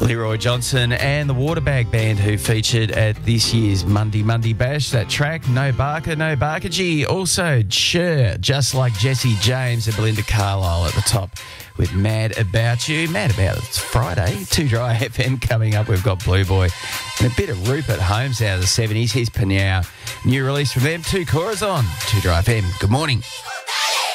Leroy Johnson and the Waterbag Band, who featured at this year's Monday Bash. That track, No Barker, No Barkergy. Also, Cher, just like Jesse James and Belinda Carlisle at the top with Mad About You. Mad About It's Friday. 2 Dry FM coming up. We've got Blue Boy and a bit of Rupert Holmes out of the 70s. Here's Panyao. New release from them. 2 Corazon. 2 Dry FM. Good morning.